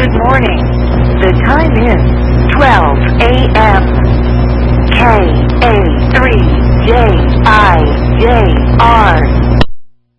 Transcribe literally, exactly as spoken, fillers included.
Good morning. The time is twelve a m K A three J I J R